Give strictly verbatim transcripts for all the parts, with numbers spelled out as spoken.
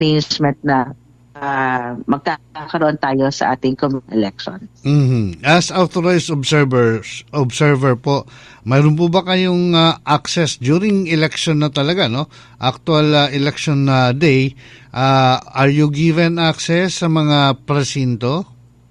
arrangement na uh, magkakaroon tayo sa ating election. Mm-hmm. As authorized observers, observer po, mayroon po ba kayong uh, access during election na talaga, no? Actual uh, election uh, day, uh, are you given access sa mga presinto?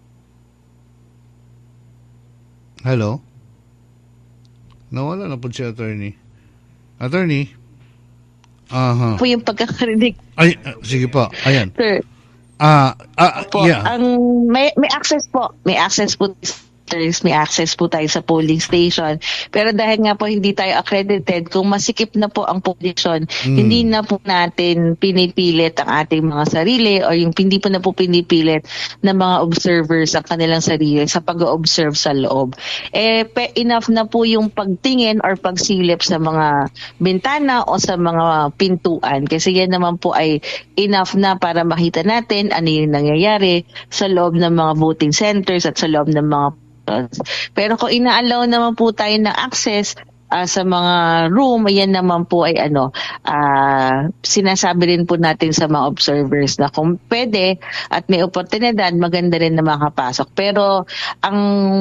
Hello? Nawala na po si attorney. Attorney? Aha. Po yung pagkakarinig. Ay, uh, sige po. Ayan. Sir. Ah, uh, uh, po, yeah. Ang may may access po. May access po may access po tayo sa polling station. Pero dahil nga po hindi tayo accredited, kung masikip na po ang position, mm. hindi na po natin pinipilit ang ating mga sarili o yung hindi po na po pinipilit ng mga observers ang kanilang sarili sa pag-observe sa loob. Eh, pe, enough na po yung pagtingin or pagsilip sa mga bintana o sa mga pintuan. Kasi yan naman po ay enough na para makita natin ano yung nangyayari sa loob ng mga voting centers at sa loob ng mga. Pero kung ina-allow naman po tayo ng access uh, sa mga room, yan naman po ay ano, uh, sinasabi rin po natin sa mga observers na kung pwede at may oportunidad, maganda rin na makapasok. Pero ang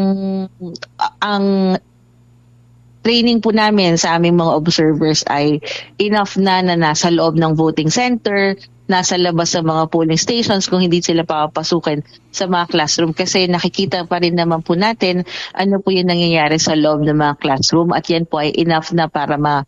ang training po namin sa aming mga observers ay enough na na nasa loob ng voting center, nasa labas sa mga polling stations kung hindi sila papapasukin sa mga classroom kasi nakikita pa rin naman po natin ano po yung nangyayari sa loob ng mga classroom at yan po ay enough na para ma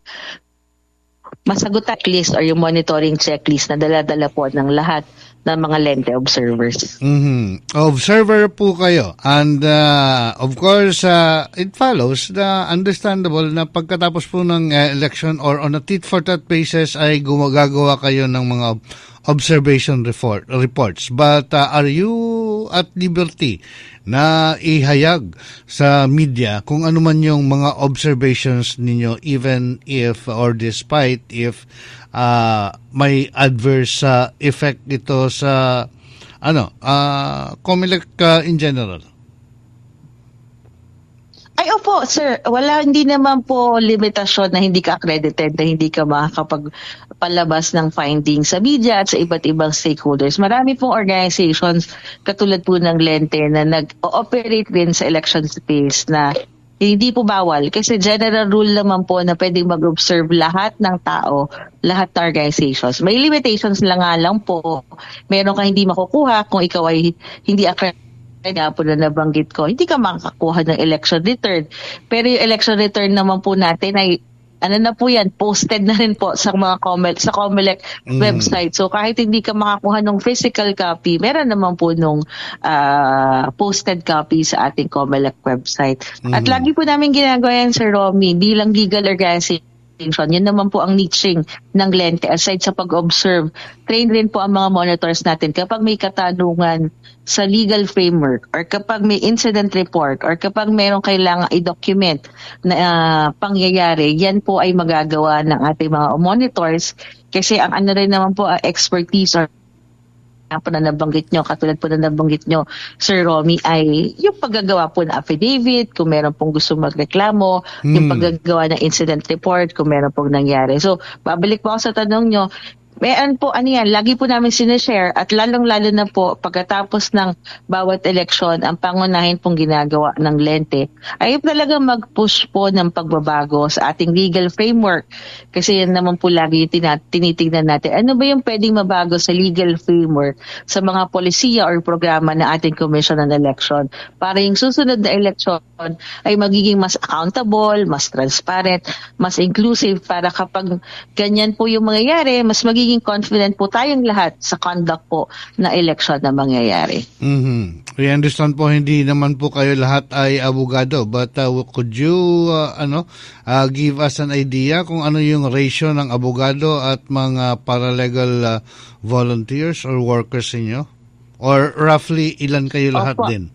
masagot at list or yung monitoring checklist na dala-dala po ng lahat ng mga Lente observers. Mm-hmm. Observer po kayo. And uh, of course, uh, it follows the understandable na pagkatapos po ng uh, election or on a tit-for-tat basis ay gumagagawa kayo ng mga observation report, reports. But uh, are you at liberty na ihayag sa media kung ano man yung mga observations ninyo even if or despite if uh, may adverse uh, effect ito sa ano uh, COMELEC uh, in general? Ay, opo, sir. Wala, hindi naman po limitasyon na hindi ka accredited, na hindi ka makakapagpalabas ng findings sa media at sa iba't ibang stakeholders. Marami pong organizations, katulad po ng Lente, na nag-ooperate rin sa election space na hindi po bawal. Kasi general rule naman po na pwedeng mag-observe lahat ng tao, lahat ng organizations. May limitations lang nga lang po. Meron ka hindi makukuha kung ikaw ay hindi accredited. Kaya po na nabanggit ko, hindi ka makakakuha ng election return. Pero yung election return naman po natin ay, ano na po yan, posted na rin po sa mga COMELEC, sa COMELEC mm. website. So kahit hindi ka makakuha ng physical copy, meron naman po nung uh, posted copy sa ating COMELEC website. Mm. At lagi po namin ginagawa yan, Sir Romy, bilang legal organization. Yan naman po ang niching ng Lente. Aside sa pag-observe, train rin po ang mga monitors natin kapag may katanungan sa legal framework or kapag may incident report or kapag mayroong kailangan i-document na uh, pangyayari, yan po ay magagawa ng ating mga monitors kasi ang ano rin naman po uh, expertise or po na nabanggit nyo, katulad po na nabanggit nyo, Sir Romy, ay yung paggagawa po ng affidavit, kung meron pong gusto magreklamo, hmm. yung paggagawa ng incident report, kung meron pong nangyari. So, babalik po ako sa tanong nyo, meron po, ano yan, lagi po namin sinishare at lalong-lalo na po pagkatapos ng bawat eleksyon, ang pangunahin pong ginagawa ng Lente ay talagang mag-push po ng pagbabago sa ating legal framework. Kasi yan naman po lagi yung tinitignan natin. Ano ba yung pwedeng mabago sa legal framework sa mga polisiya or programa ng ating Commission on Election para yung susunod na eleksyon ay magiging mas accountable, mas transparent, mas inclusive para kapag ganyan po yung mangyayari, mas magiging confident po tayong lahat sa conduct po na election na mangyayari. Mm-hmm. I understand po hindi naman po kayo lahat ay abogado, but uh, could you uh, ano uh, give us an idea kung ano yung ratio ng abogado at mga paralegal uh, volunteers or workers niyo? Or roughly ilan kayo lahat Opo. din?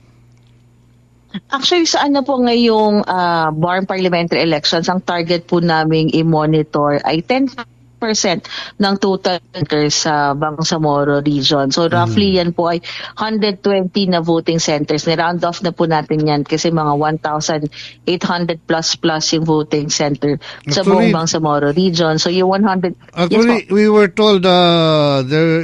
Actually, sa ano po ngayong uh, Barm Parliamentary Elections, ang target po naming i-monitor ay ten percent ng total centers sa Bangsamoro region. So roughly yan po ay one hundred twenty na voting centers. Ni-round off na po natin yan kasi mga one thousand eight hundred plus plus yung voting center sa Actually, buong Bangsamoro region. So yung one hundred... Actually, Yes po. we were told uh, there